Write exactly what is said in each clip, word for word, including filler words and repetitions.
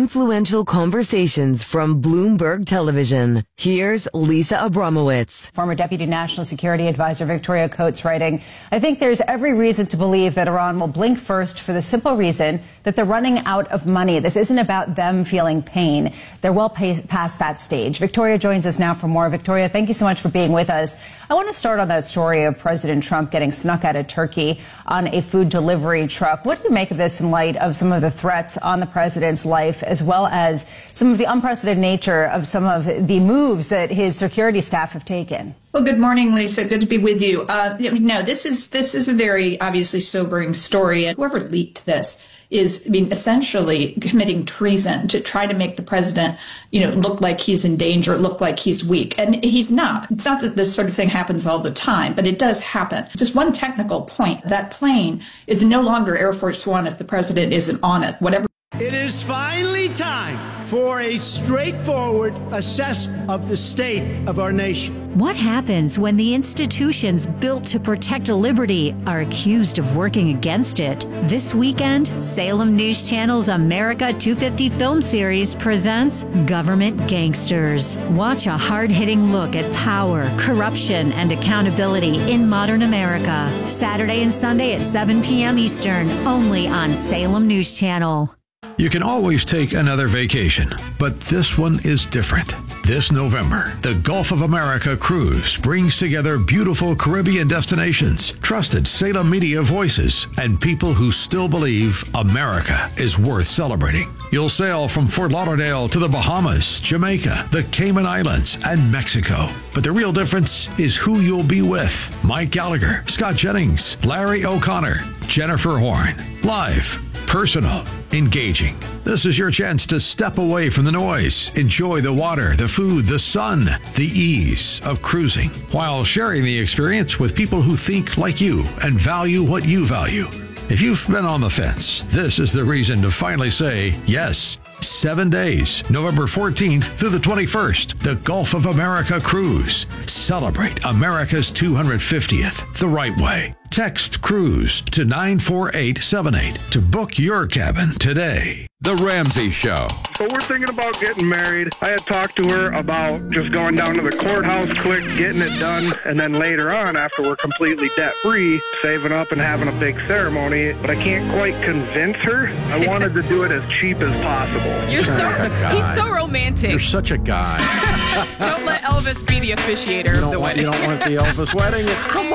influential conversations from Bloomberg Television. Here's Lisa Abramowitz. Former Deputy National Security Advisor Victoria Coates writing, I think there's every reason to believe that Iran will blink first for the simple reason that they're running out of money. This isn't about them feeling pain. They're well past that stage. Victoria joins us now for more. Victoria, thank you so much for being with us. I want to start on that story of President Trump getting snuck out of Turkey on a food delivery truck. What do you make of this in light of some of the threats on the president's life, as well as some of the unprecedented nature of some of the moves that his security staff have taken? Well, good morning, Lisa. Good to be with you. Uh, no, this is this is a very obviously sobering story. And whoever leaked this is, I mean, essentially committing treason to try to make the president, you know, look like he's in danger, look like he's weak. And he's not. It's not that this sort of thing happens all the time, but it does happen. Just one technical point. That plane is no longer Air Force One if the president isn't on it. Whatever. It is finally time for a straightforward assessment of the state of our nation. What happens when the institutions built to protect liberty are accused of working against it? This weekend, Salem News Channel's America two fifty film series presents Government Gangsters. Watch a hard-hitting look at power, corruption, and accountability in modern America. Saturday and Sunday at seven p.m. Eastern, only on Salem News Channel. You can always take another vacation, but this one is different. This November, the Gulf of America Cruise brings together beautiful Caribbean destinations, trusted Salem media voices, and people who still believe America is worth celebrating. You'll sail from Fort Lauderdale to the Bahamas, Jamaica, the Cayman Islands, and Mexico. But the real difference is who you'll be with. Mike Gallagher, Scott Jennings, Larry O'Connor, Jennifer Horn. Live, personal, engaging. This is your chance to step away from the noise, enjoy the water, the food, the sun, the ease of cruising, while sharing the experience with people who think like you and value what you value. If you've been on the fence, this is the reason to finally say yes. Seven days, November fourteenth through the twenty-first, the Gulf of America Cruise. Celebrate America's two hundred fiftieth the right way. Text CRUISE to nine four eight seven eight to book your cabin today. The Ramsey Show. So we're thinking about getting married. I had talked to her about just going down to the courthouse quick, getting it done, and then later on, after we're completely debt-free, saving up and having a big ceremony. But I can't quite convince her. I wanted to do it as cheap as possible. You're so, he's so romantic. You're such a guy. Don't let Elvis be the officiator you of the want, wedding. You don't want the Elvis wedding? Come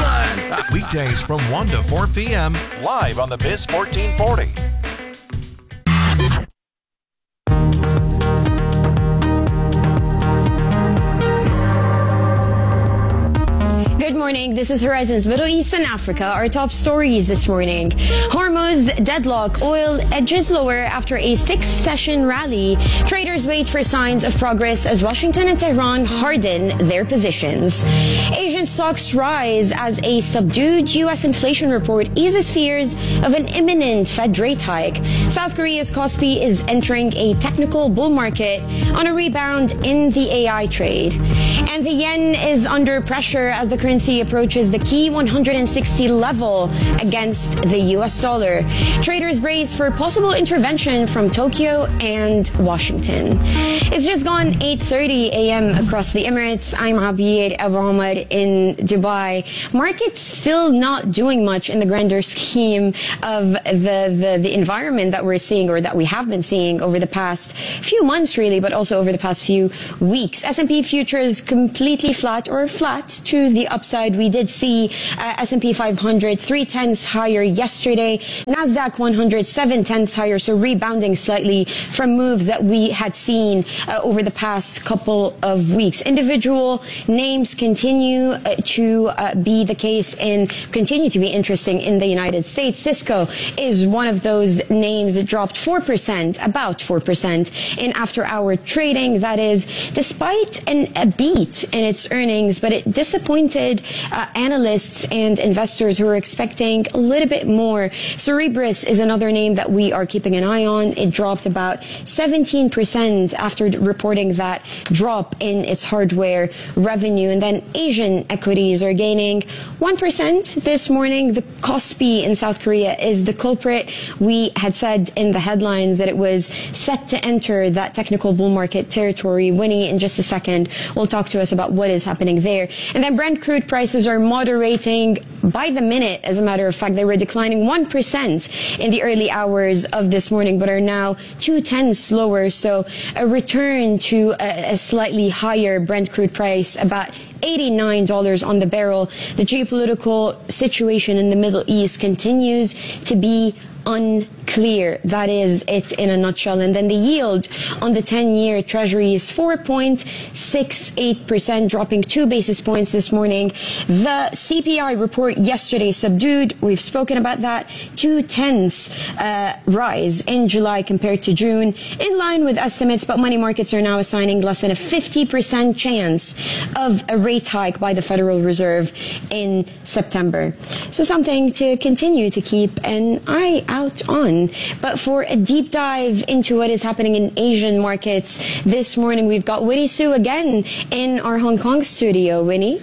on. Weekdays from one to four p.m. live on the Biz fourteen forty. Good morning. This is Horizon's Middle East and Africa. Our top stories this morning. Hormuz deadlock. Oil edges lower after a six-session rally. Traders wait for signs of progress as Washington and Tehran harden their positions. Asian stocks rise as a subdued U S inflation report eases fears of an imminent Fed rate hike. South Korea's Kospi is entering a technical bull market on a rebound in the A I trade. And the yen is under pressure as the currency approaches the key one hundred sixty level against the U S dollar. Traders brace for possible intervention from Tokyo and Washington. It's just gone eight thirty a.m. across the Emirates. I'm Abir Abu Omar in Dubai. Markets still not doing much in the grander scheme of the, the, the environment that we're seeing, or that we have been seeing over the past few months really, but also over the past few weeks. S and P futures completely flat or flat to the upside. We did see uh, S and P five hundred three tenths higher yesterday. NASDAQ one hundred seven tenths higher, so rebounding slightly from moves that we had seen uh, over the past couple of weeks. Individual names continue uh, to uh, be the case and continue to be interesting in the United States. Cisco is one of those names that dropped four percent, about four percent in after-hour trading. That is despite an, a beat in its earnings, but it disappointed uh, uh, analysts and investors who are expecting a little bit more. Cerebras is another name that we are keeping an eye on. It dropped about seventeen percent after reporting that drop in its hardware revenue. And then Asian equities are gaining one percent this morning. The Kospi in South Korea is the culprit. We had said in the headlines that it was set to enter that technical bull market territory. Winnie, in just a second, will talk to us about what is happening there. And then Brent crude prices are moderating by the minute. As a matter of fact, they were declining one percent in the early hours of this morning, but are now two tenths lower. So a return to a, a slightly higher Brent crude price, about eighty-nine dollars on the barrel. The geopolitical situation in the Middle East continues to be unclear. That is it in a nutshell. And then the yield on the ten-year Treasury is four point six eight percent, dropping two basis points this morning. The C P I report yesterday subdued. We've spoken about that. Two tenths uh, rise in July compared to June, in line with estimates, but money markets are now assigning less than a fifty percent chance of a rate hike by the Federal Reserve in September. So something to continue to keep an eye out on. But for a deep dive into what is happening in Asian markets this morning, we've got Winnie Su again in our Hong Kong studio. Winnie?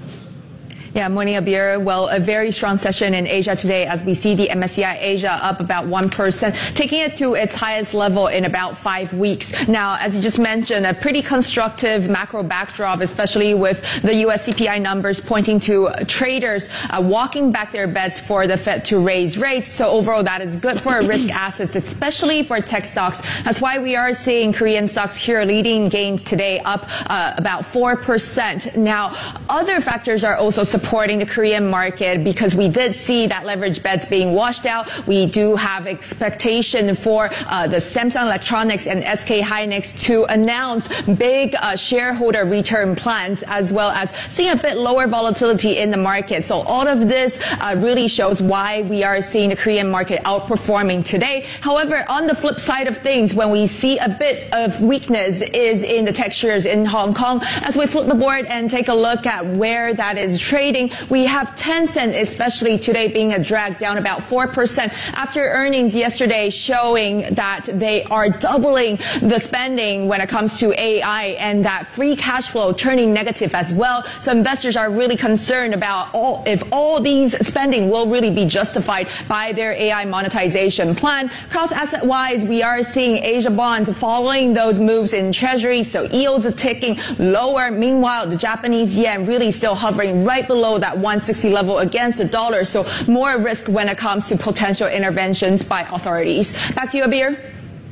Yeah, morning, Abir. Well, a very strong session in Asia today as we see the M S C I Asia up about one percent, taking it to its highest level in about five weeks. Now, as you just mentioned, a pretty constructive macro backdrop, especially with the U S C P I numbers pointing to traders uh, walking back their bets for the Fed to raise rates. So overall, that is good for risk assets, especially for tech stocks. That's why we are seeing Korean stocks here leading gains today, up uh, about four percent. Now, other factors are also supporting supporting the Korean market because we did see that leverage bets being washed out. We do have expectation for uh, the Samsung Electronics and S K Hynix to announce big uh, shareholder return plans, as well as seeing a bit lower volatility in the market. So all of this uh, really shows why we are seeing the Korean market outperforming today. However, on the flip side of things, when we see a bit of weakness is in the tech shares in Hong Kong. As we flip the board and take a look at where that is trading, we have Tencent, especially today, being a drag, down about four percent after earnings yesterday, showing that they are doubling the spending when it comes to A I, and that free cash flow turning negative as well. So investors are really concerned about all, if all these spending will really be justified by their A I monetization plan. Cross asset wise, we are seeing Asia bonds following those moves in Treasury, so yields are ticking lower. Meanwhile, the Japanese yen really still hovering right below that one sixty level against the dollar. So more risk when it comes to potential interventions by authorities. Back to you, Abir.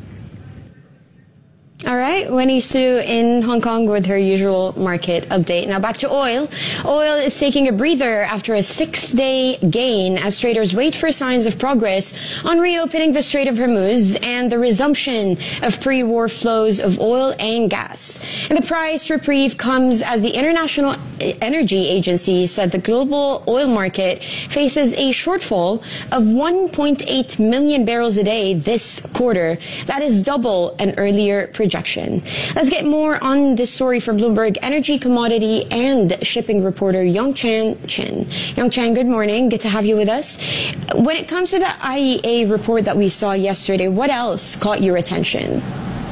All right, Winnie Su in Hong Kong with her usual market update. Now back to oil. Oil is taking a breather after a six-day gain as traders wait for signs of progress on reopening the Strait of Hormuz and the resumption of pre-war flows of oil and gas. And the price reprieve comes as the International Energy Agency said the global oil market faces a shortfall of one point eight million barrels a day this quarter. That is double an earlier projection. Let's get more on this story from Bloomberg energy, commodity, and shipping reporter Young-Chan Chin. Young-Chan, good morning. Good to have you with us. When it comes to the I E A report that we saw yesterday, what else caught your attention?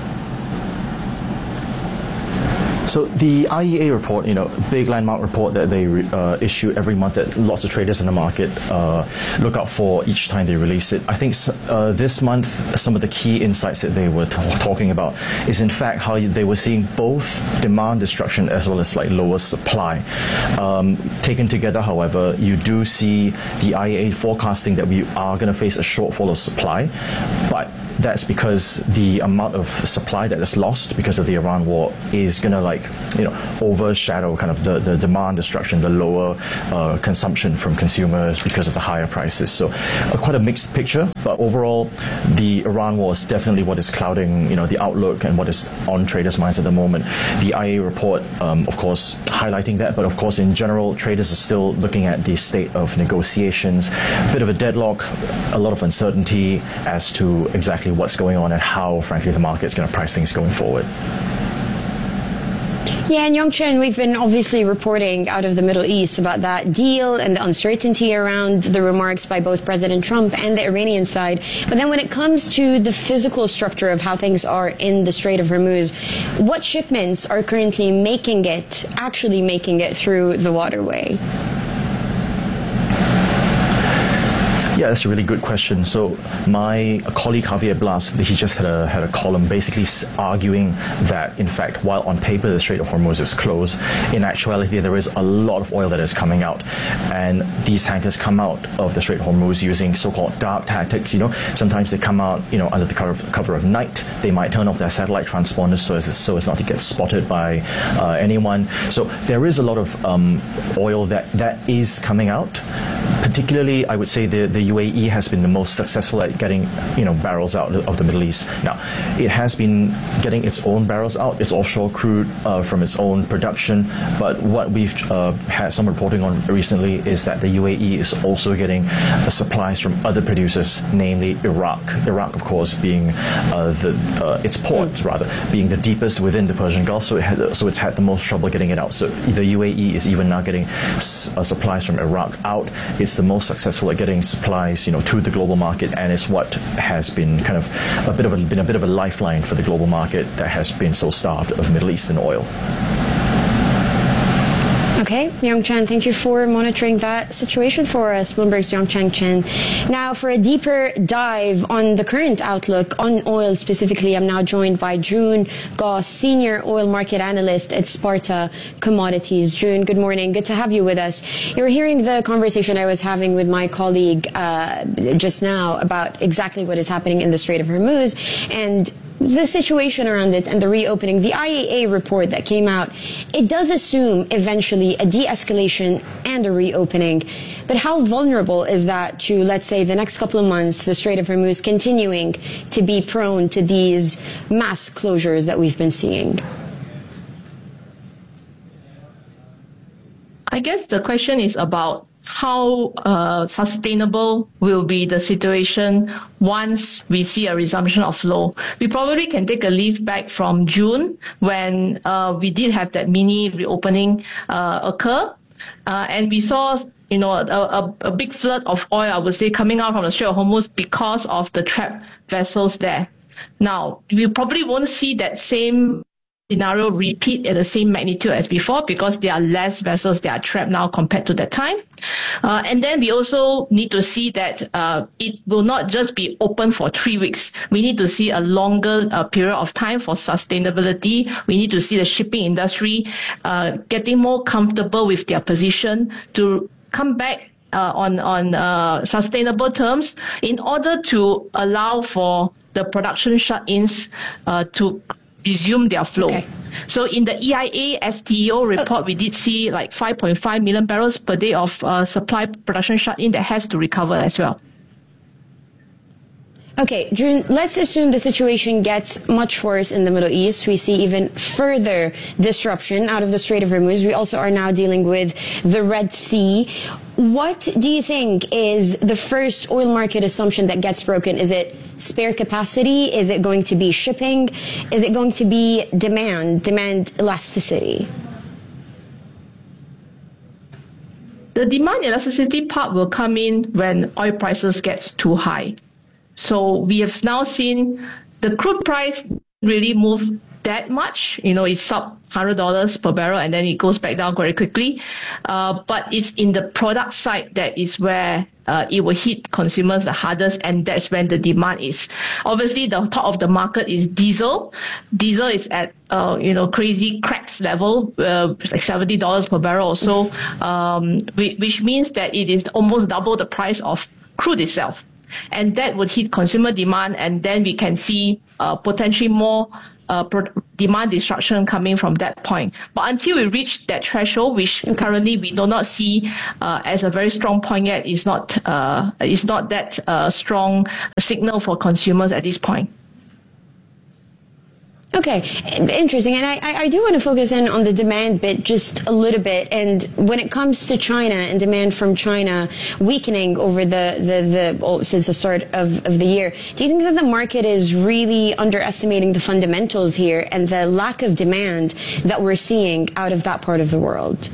So the I E A report, you know, big landmark report that they uh, issue every month that lots of traders in the market uh, look out for each time they release it. I think uh, this month some of the key insights that they were t- talking about is in fact how they were seeing both demand destruction as well as like lower supply. Um, taken together, however, you do see the I E A forecasting that we are going to face a shortfall of supply, but that's because the amount of supply that is lost because of the Iran war is going to like, you know, overshadow kind of the, the demand destruction, the lower uh, consumption from consumers because of the higher prices. So uh, quite a mixed picture, but overall the Iran war is definitely what is clouding, you know, the outlook and what is on traders' minds at the moment. The I E A report, um, of course, highlighting that, but of course in general traders are still looking at the state of negotiations, a bit of a deadlock, a lot of uncertainty as to exactly what's going on and how, frankly, the market's going to price things going forward. Yeah, and Yongchen, we've been obviously reporting out of the Middle East about that deal and the uncertainty around the remarks by both President Trump and the Iranian side. But then when it comes to the physical structure of how things are in the Strait of Hormuz, what shipments are currently making it, actually making it through the waterway? Yeah, that's a really good question. So my colleague Javier Blas, he just had a had a column basically arguing that, in fact, while on paper the Strait of Hormuz is closed, in actuality there is a lot of oil that is coming out, and these tankers come out of the Strait of Hormuz using so-called dark tactics. You know, sometimes they come out, you know, under the cover of, cover of night. They might turn off their satellite transponders so as so as not to get spotted by uh, anyone. So there is a lot of um, oil that that is coming out. Particularly, I would say the, the U A E has been the most successful at getting, you know, barrels out of the Middle East. Now, it has been getting its own barrels out, its offshore crude uh, from its own production. But what we've uh, had some reporting on recently is that the U A E is also getting uh, supplies from other producers, namely Iraq. Iraq, of course, being uh, the uh, its port mm. rather being the deepest within the Persian Gulf, so it had, so it's had the most trouble getting it out. So the U A E is even now getting s- uh, supplies from Iraq out. It's the most successful at getting supplies, you know, to the global market, and it's what has been kind of a bit of a been a bit of a lifeline for the global market that has been so starved of Middle Eastern oil. Okay, Yongchen, thank you for monitoring that situation for us, Bloomberg's Yongchen Chen. Now, for a deeper dive on the current outlook on oil specifically, I'm now joined by June Goss, Senior Oil Market Analyst at Sparta Commodities. June, good morning. Good to have you with us. You were hearing the conversation I was having with my colleague uh, just now about exactly what is happening in the Strait of Hormuz and the situation around it and the reopening. The I E A report that came out, it does assume eventually a de-escalation and a reopening. But how vulnerable is that to, let's say, the next couple of months, the Strait of Hormuz continuing to be prone to these mass closures that we've been seeing? I guess the question is about how uh, sustainable will be the situation once we see a resumption of flow. We probably can take a leaf back from June when uh, we did have that mini reopening uh, occur, uh, and we saw, you know, a, a, a big flood of oil, I would say, coming out from the Strait of Hormuz because of the trapped vessels there. Now, we probably won't see that same scenario repeat at the same magnitude as before because there are less vessels that are trapped now compared to that time. Uh, and then we also need to see that uh, it will not just be open for three weeks. We need to see a longer uh, period of time for sustainability. We need to see the shipping industry uh, getting more comfortable with their position to come back uh, on, on uh, sustainable terms in order to allow for the production shut-ins uh, to resume their flow. Okay. So in the E I A S T E O report, we did see like five point five million barrels per day of uh, supply production shut-in that has to recover as well. Okay, June, let's assume the situation gets much worse in the Middle East. We see even further disruption out of the Strait of Hormuz. We also are now dealing with the Red Sea. What do you think is the first oil market assumption that gets broken? Is it spare capacity? Is it going to be shipping? Is it going to be demand, demand elasticity? The demand elasticity part will come in when oil prices get too high. So we have now seen the crude price really move that much. You know, it's sub one hundred dollars per barrel and then it goes back down very quickly. Uh, but it's in the product side that is where uh, it will hit consumers the hardest, and that's when the demand is. Obviously, the top of the market is diesel. Diesel is at, uh, you know, crazy cracks level, uh, like seventy dollars per barrel or so, um, which means that it is almost double the price of crude itself. And that would hit consumer demand, and then we can see uh, potentially more uh, pro- demand destruction coming from that point. But until we reach that threshold, which currently we do not see uh, as a very strong point yet, is not uh, is not that uh, strong signal for consumers at this point. Okay, interesting. And I, I do want to focus in on the demand bit just a little bit. And when it comes to China and demand from China weakening over the, the, the oh, since the start of, of the year, do you think that the market is really underestimating the fundamentals here and the lack of demand that we're seeing out of that part of the world?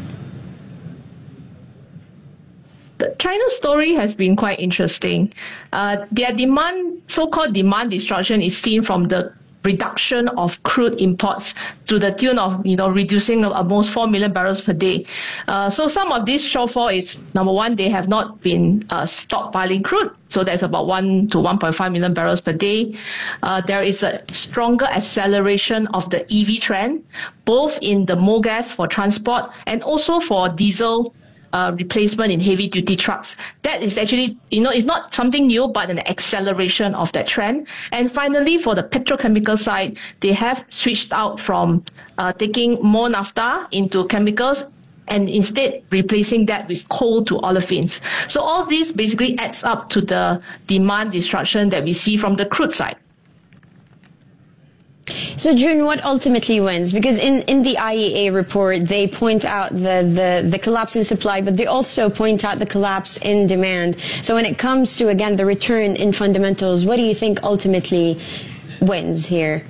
The China story has been quite interesting. Uh, their demand, so-called demand destruction, is seen from the reduction of crude imports to the tune of, you know, reducing almost four million barrels per day. Uh, so some of this shortfall is, number one, they have not been uh, stockpiling crude. So that's about one to one point five million barrels per day. Uh, there is a stronger acceleration of the E V trend, both in the mogas for transport and also for diesel Uh, replacement in heavy-duty trucks. That is actually, you know, it's not something new, but an acceleration of that trend. And finally, for the petrochemical side, they have switched out from uh, taking more naphtha into chemicals and instead replacing that with coal to olefins. So all this basically adds up to the demand destruction that we see from the crude side. So, June, what ultimately wins? Because in, in the I E A report, they point out the, the, the collapse in supply, but they also point out the collapse in demand. So when it comes to, again, the return in fundamentals, what do you think ultimately wins here?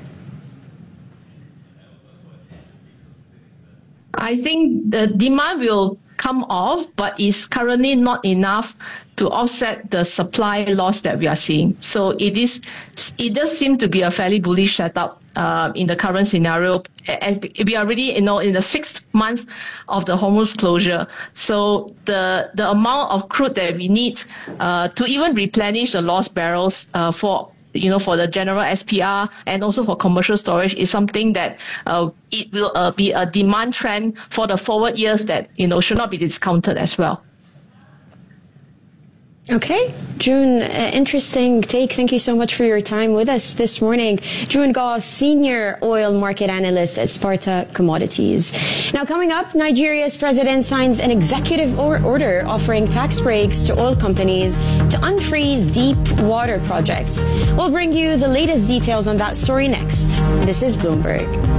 I think the demand will come off, but is currently not enough to offset the supply loss that we are seeing. So it is, it does seem to be a fairly bullish setup uh, in the current scenario. And we are already, you know, in the sixth month of the Hormuz closure. So the the amount of crude that we need uh, to even replenish the lost barrels uh, for you know, for the general S P R and also for commercial storage is something that uh, it will uh, be a demand trend for the forward years that, you know, should not be discounted as well. Okay, June, uh, interesting take. Thank you so much for your time with us this morning. June Gaw, Senior Oil Market Analyst at Sparta Commodities. Now, coming up, Nigeria's president signs an executive or order offering tax breaks to oil companies to unfreeze deep water projects. We'll bring you the latest details on that story next. This is Bloomberg.